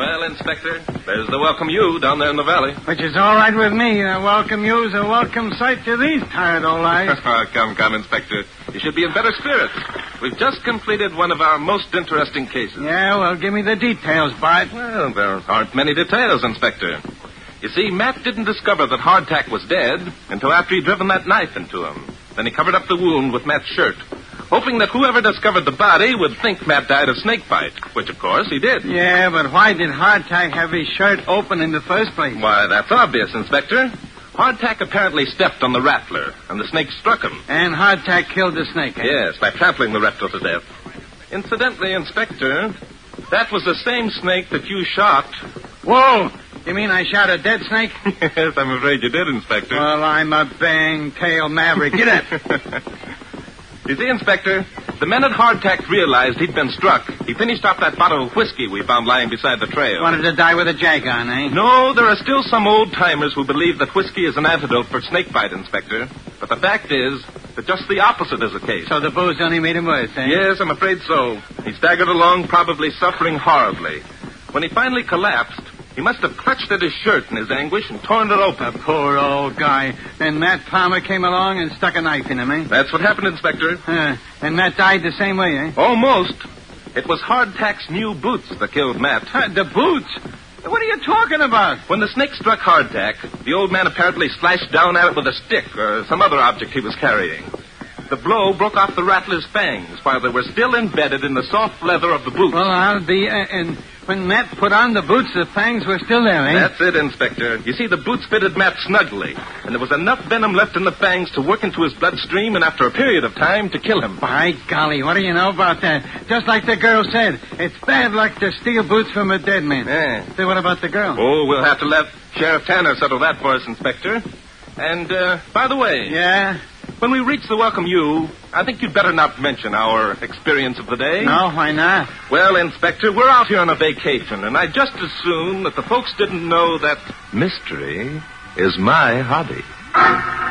Well, Inspector, there's the Welcome U down there in the valley. Which is all right with me. Welcome U's a welcome sight to these tired old eyes. Come, Inspector. You should be in better spirits. We've just completed one of our most interesting cases. Yeah, well, give me the details, Bart. Well, there aren't many details, Inspector. You see, Matt didn't discover that Hardtack was dead until after he'd driven that knife into him. Then he covered up the wound with Matt's shirt, hoping that whoever discovered the body would think Matt died of snake bite, which, of course, he did. Yeah, but why did Hardtack have his shirt open in the first place? Why, that's obvious, Inspector. Hardtack apparently stepped on the rattler, and the snake struck him. And Hardtack killed the snake, eh? Yes, by trampling the reptile to death. Incidentally, Inspector, that was the same snake that you shot. Whoa! You mean I shot a dead snake? Yes, I'm afraid you did, Inspector. Well, I'm a bang-tail maverick. Get up. You see, Inspector, the minute Hardtack realized he'd been struck, he finished off that bottle of whiskey we found lying beside the trail. Wanted to die with a jag on, eh? No, there are still some old-timers who believe that whiskey is an antidote for snake bite, Inspector. But the fact is that just the opposite is the case. So the booze only made him worse, eh? Yes, I'm afraid so. He staggered along, probably suffering horribly. When he finally collapsed, he must have clutched at his shirt in his anguish and torn it open. The poor old guy. Then Matt Palmer came along and stuck a knife in him, eh? That's what happened, Inspector. And Matt died the same way, eh? Almost. It was Hardtack's new boots that killed Matt. The boots? What are you talking about? When the snake struck Hardtack, the old man apparently slashed down at it with a stick or some other object he was carrying. The blow broke off the rattler's fangs while they were still embedded in the soft leather of the boots. Well, I'll be... and when Matt put on the boots, the fangs were still there, eh? That's it, Inspector. You see, the boots fitted Matt snugly, and there was enough venom left in the fangs to work into his bloodstream and after a period of time to kill him. By golly, what do you know about that? Just like the girl said, it's bad luck to steal boots from a dead man. Yeah. So what about the girl? Oh, we'll have to let Sheriff Tanner settle that for us, Inspector. And, by the way... Yeah? When we reach the Welcome U, I think you'd better not mention our experience of the day. No, why not? Well, Inspector, we're out here on a vacation, and I'd just assume that the folks didn't know that mystery is my hobby.